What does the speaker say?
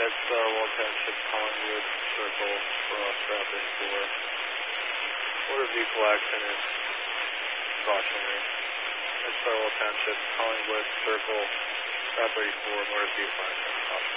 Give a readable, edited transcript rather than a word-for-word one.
Ed Starwell Township, Collingwood Circle, Strawberry 4. Motor vehicle accident, cautionary. Ed Starwell Township, Collingwood Circle, Strawberry 4, motor vehicle accident, cautionary.